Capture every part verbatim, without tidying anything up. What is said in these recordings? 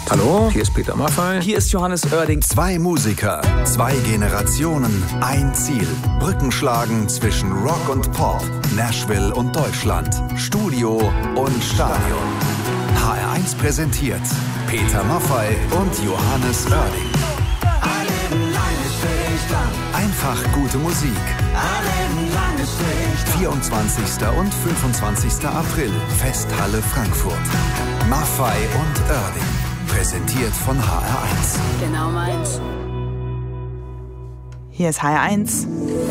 Hallo, hier ist Peter Maffay. Hier ist Johannes Oerding. Zwei Musiker, zwei Generationen, ein Ziel. Brücken schlagen zwischen Rock und Pop, Nashville und Deutschland, Studio und Stadion. H R eins präsentiert Peter Maffay und Johannes Oerding. Einfach gute Musik. vierundzwanzigster und fünfundzwanzigster April, Festhalle Frankfurt. Maffay und Oerding. Präsentiert von H R eins. Genau meins. Hier ist H R eins.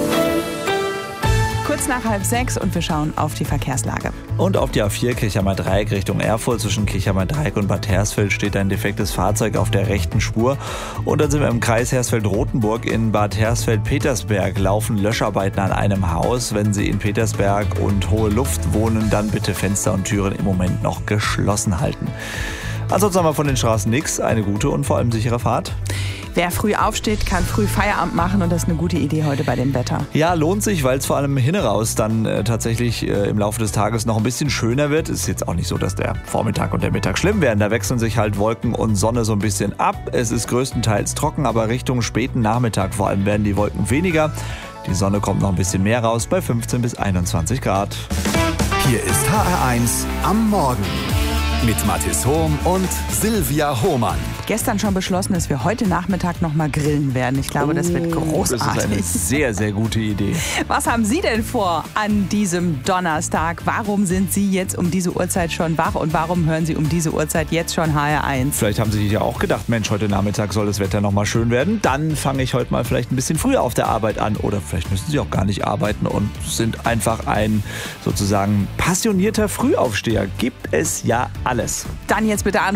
Kurz nach halb sechs und wir schauen auf die Verkehrslage. Und auf die A vier Kirchheimer Dreieck Richtung Erfurt zwischen Kirchheimer Dreieck und Bad Hersfeld steht ein defektes Fahrzeug auf der rechten Spur. Und dann sind wir im Kreis Hersfeld-Rotenburg. In Bad Hersfeld-Petersberg laufen Löscharbeiten an einem Haus. Wenn Sie in Petersberg und Hohe Luft wohnen, dann bitte Fenster und Türen im Moment noch geschlossen halten. Ansonsten haben wir von den Straßen nichts. Eine gute und vor allem sichere Fahrt. Wer früh aufsteht, kann früh Feierabend machen und das ist eine gute Idee heute bei dem Wetter. Ja, lohnt sich, weil es vor allem hinaus dann äh, tatsächlich äh, im Laufe des Tages noch ein bisschen schöner wird. Es ist jetzt auch nicht so, dass der Vormittag und der Mittag schlimm werden. Da wechseln sich halt Wolken und Sonne so ein bisschen ab. Es ist größtenteils trocken, aber Richtung späten Nachmittag vor allem werden die Wolken weniger. Die Sonne kommt noch ein bisschen mehr raus bei fünfzehn bis einundzwanzig Grad. Hier ist H R eins am Morgen mit Mathis Hohm und Silvia Hohmann. Gestern schon beschlossen, dass wir heute Nachmittag noch mal grillen werden. Ich glaube, das wird großartig. Das ist eine sehr, sehr gute Idee. Was haben Sie denn vor an diesem Donnerstag? Warum sind Sie jetzt um diese Uhrzeit schon wach und warum hören Sie um diese Uhrzeit jetzt schon H R eins? Vielleicht haben Sie sich ja auch gedacht, Mensch, heute Nachmittag soll das Wetter noch mal schön werden. Dann fange ich heute mal vielleicht ein bisschen früher auf der Arbeit an. Oder vielleicht müssen Sie auch gar nicht arbeiten und sind einfach ein sozusagen passionierter Frühaufsteher. Gibt es ja alles. Dann jetzt bitte anrufen.